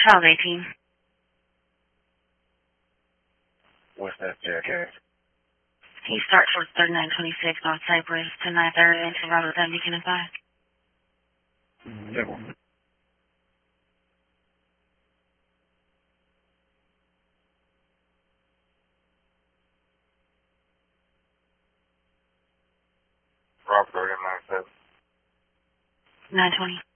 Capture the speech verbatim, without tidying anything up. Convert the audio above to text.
twelve eighteen. What's that jackass? He starts for thirty-nine twenty-six North Cypress to nine thirty into Robert W. Beacon and five. Never. Robert W. nine seven. nine twenty.